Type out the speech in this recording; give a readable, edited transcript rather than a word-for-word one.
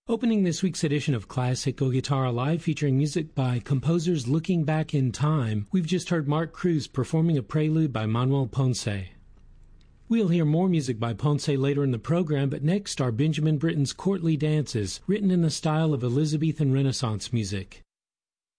Opening this week's edition of Classic O Guitarra Live, featuring music by composers looking back in time, we've just heard Mark Cruz performing a prelude by Manuel Ponce. We'll hear more music by Ponce later in the program, but next are Benjamin Britten's Courtly Dances, written in the style of Elizabethan Renaissance music.